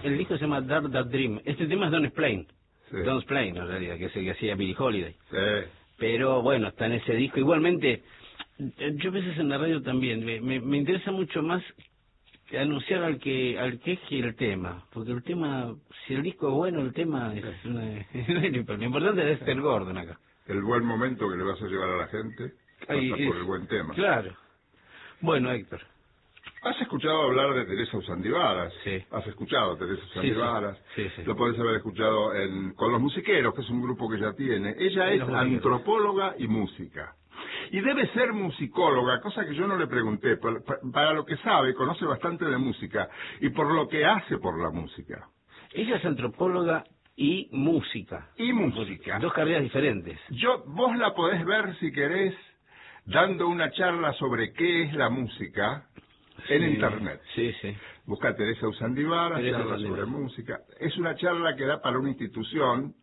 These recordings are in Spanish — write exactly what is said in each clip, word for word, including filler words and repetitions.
el disco se llama Dark That Dream. Este tema es Don't Explain. Sí. Don't Explain, en realidad, que es el que hacía Billie Holiday. Sí. Pero bueno, está en ese disco. Igualmente, yo a veces en la radio también, me, me, me interesa mucho más anunciar al que al que es que el tema. Porque el tema, si el disco es bueno, el tema es... Sí. Una, lo importante es el Gordon acá. El buen momento que le vas a llevar a la gente pasa Ay, por es, el buen tema. Claro. Bueno, Héctor. ¿Has escuchado hablar de Teresa Usandivaras? Sí. ¿Has escuchado a Teresa Usandivaras? Sí, sí. Sí, sí. Lo podés haber escuchado en, con Los Musiqueros, que es un grupo que ella tiene. Ella Sí, es Los Musiqueros. antropóloga y música. Y debe ser musicóloga, cosa que yo no le pregunté. Para, para lo que sabe, conoce bastante de música. Y por lo que hace por la música. Ella es antropóloga y música. Y música. Dos carreras diferentes. Yo, vos la podés ver, si querés, dando una charla sobre qué es la música en Sí, Internet. Sí, sí. Busca a Teresa Usandivaras, Teresa charla Usandivaras. sobre música. Es una charla que da para una institución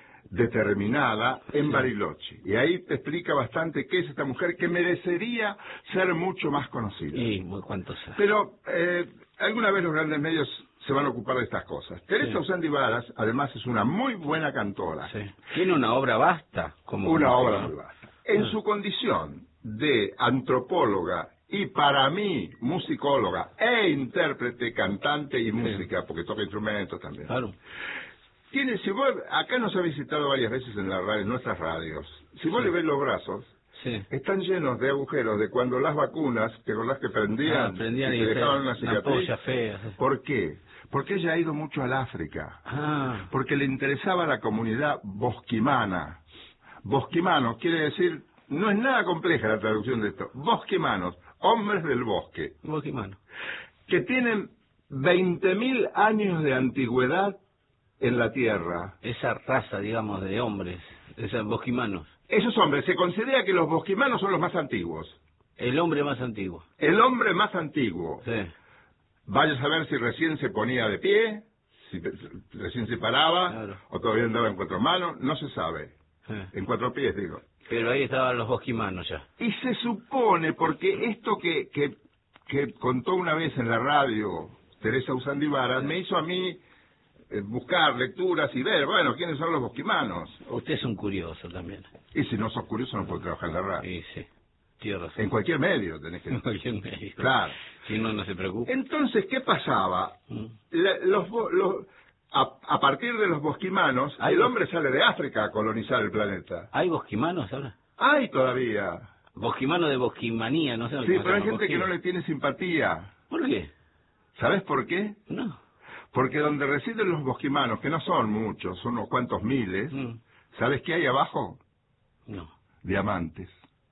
determinada en Sí. Bariloche. Y ahí te explica bastante qué es esta mujer que merecería ser mucho más conocida. Y muy cuántos sabe. Pero eh, alguna vez los grandes medios se van a ocupar de estas cosas. Teresa Sí. Usandivaras, además, es una muy buena cantora. Sí. Tiene una obra vasta. Como Una como obra todo, muy ¿no? vasta. En Ah. su condición de antropóloga y, para mí, musicóloga e intérprete, cantante y música, porque toca instrumentos también. Claro. Tiene, si vos, acá nos ha visitado varias veces en la radio, en nuestras radios. Si vos Sí. le ves los brazos, Sí. están llenos de agujeros de cuando las vacunas, que con las que prendían, Ah, prendían y y te fe- dejaban una una cicatriz. polla fea. Sí. ¿Por qué? Porque ella ha ido mucho al África. Ah. Porque le interesaba la comunidad bosquimana. Bosquimanos quiere decir, no es nada compleja la traducción de esto. Bosquimanos, hombres del bosque, Bosquimano. que tienen veinte mil años de antigüedad en la tierra. Esa raza, digamos, de hombres, esos bosquimanos. Esos hombres, se considera que los bosquimanos son los más antiguos. El hombre más antiguo. El hombre más antiguo. Sí. Vaya a saber si recién se ponía de pie, si recién se paraba, Claro. o todavía andaba en cuatro manos, no se sabe. Sí. En cuatro pies, digo. Pero ahí estaban los bosquimanos ya. Y se supone, porque esto que, que, que contó una vez en la radio Teresa Usandivaras, me hizo a mí eh, buscar lecturas y ver, bueno, quiénes son los bosquimanos. Usted es un curioso también. Y si no sos curioso no puedes trabajar en la radio. Sí, sí. Tiene razón. En cualquier medio tenés que... En cualquier medio. Claro. Si no, no se preocupe. Entonces, ¿qué pasaba? Mm. La- los, bo- los, a, a partir de los bosquimanos, Hay el bos- hombre sale de África a colonizar el planeta. ¿Hay bosquimanos ahora? Hay todavía. Bosquimano de bosquimanía, no sé. Sí, cómo se pero hay llama, gente que no bosquima. le tiene simpatía. ¿Por qué? ¿Sabes por qué? No. Porque donde residen los bosquimanos, que no son muchos, son unos cuantos miles, Mm. ¿sabes qué hay abajo? No. Diamantes.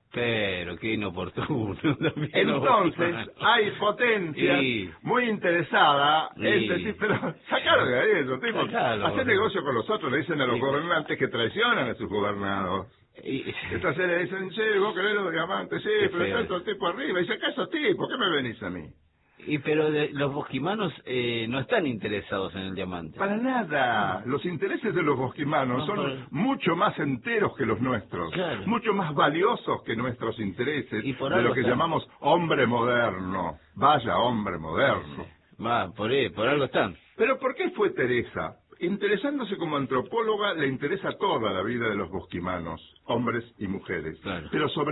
Pero qué inoportuno. también los Entonces, bosquimanos. hay potencia Sí. muy interesada en Sí. decir, pero sacalo de ahí, eso, tipo, Sacalo. hacer negocio con los otros, le dicen a los Sí. gobernantes que traicionan a sus gobernados. Y- Entonces le dicen, sí, vos querés los diamantes, sí, Qué pero feo. está otro tipo arriba. Y dice, ¿acá esos tipos? ¿Qué me venís a mí? Y pero de- los bosquimanos eh, no están interesados en el diamante. Para nada. Los intereses de los bosquimanos No, son por- mucho más enteros que los nuestros. Claro. Mucho más valiosos que nuestros intereses Y por de lo algo que están. llamamos hombre moderno. Vaya hombre moderno. Va, por, ahí, por algo están. Pero ¿por qué fue Teresa? Interesándose como antropóloga, le interesa toda la vida de los bosquimanos, hombres y mujeres. Claro. Pero sobre